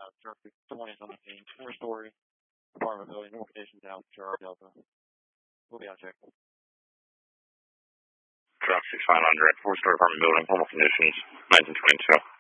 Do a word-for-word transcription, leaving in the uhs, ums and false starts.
uh, truck twenty is on the scene, four-story apartment building, North Station South, Charlie Delta. We'll be out checking. Truck six five hundred, four-story apartment building, normal conditions, nineteen twenty-two.